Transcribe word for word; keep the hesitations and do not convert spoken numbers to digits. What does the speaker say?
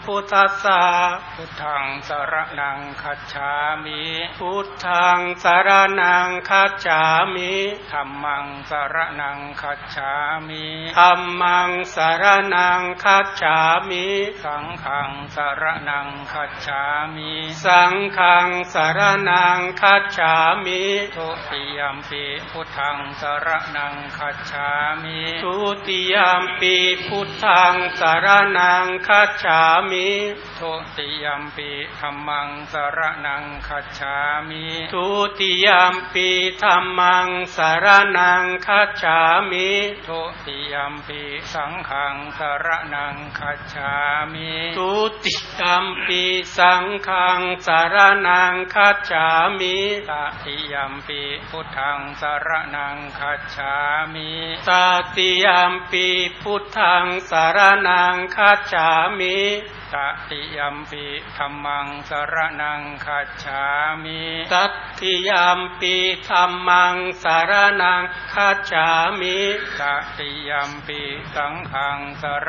พุทธัสสะพุทธังสรณังคัจฉามิพุทธังสรณังคัจฉามิธัมมังสรณังคัจฉามิธัมมังสรณังคัจฉามิสังฆังสรณังคัจฉามิสังฆังสรณังคัจฉามิทุติยัมปิพุทธังสรณังคัจฉามิทุติยัมปิพุทธังสรณังคัจฉามิทุติยัมปิธัมมังสรณังคัจฉามิทุติยัมปิธัมมังสรณังคัจฉามิทุติยัมปิสังฆังสรณังคัจฉามิทุติยัมปิสังฆังสรณังคัจฉามิตติยัมปิพุทธังสรณังคัจฉามิตติยัมปิพุทธังสรณังคัจฉามิตติยัมปิธัมมังสรณังคัจฉามิตติยัมปิธัมมังสรณังคัจฉามิตติยัมปิสังฆังสร